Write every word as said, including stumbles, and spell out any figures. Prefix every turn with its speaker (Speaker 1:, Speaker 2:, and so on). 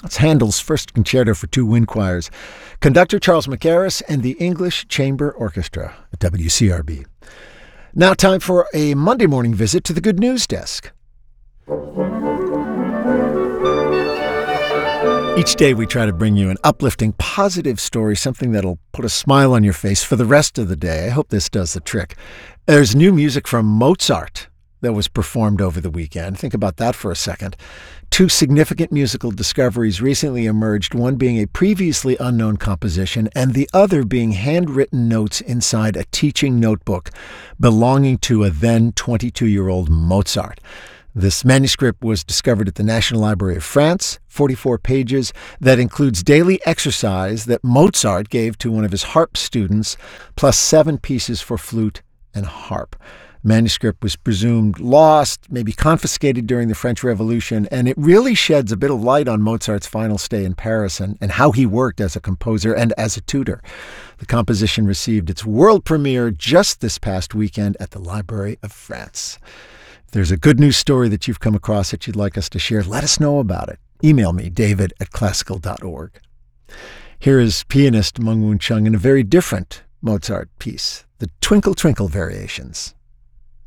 Speaker 1: That's Handel's First Concerto for Two Wind Choirs. Conductor Charles McGarris and the English Chamber Orchestra at W C R B. Now time for a Monday morning visit to the Good News Desk. Each day we try to bring you an uplifting, positive story, something that'll put a smile on your face for the rest of the day. I hope this does the trick. There's new music from Mozart that was performed over the weekend. Think about that for a second. Two significant musical discoveries recently emerged, one being a previously unknown composition and the other being handwritten notes inside a teaching notebook belonging to a then twenty-two-year-old Mozart. This manuscript was discovered at the National Library of France, forty-four pages, that includes daily exercise that Mozart gave to one of his harp students, plus seven pieces for flute and harp. Manuscript was presumed lost, maybe confiscated during the French Revolution, and it really sheds a bit of light on Mozart's final stay in Paris and, and how he worked as a composer and as a tutor. The composition received its world premiere just this past weekend at the Library of France. If there's a good news story that you've come across that you'd like us to share, let us know about it. Email me, david at classical dot org. Here is pianist Meng Woon Chung in a very different Mozart piece, the Twinkle Twinkle Variations.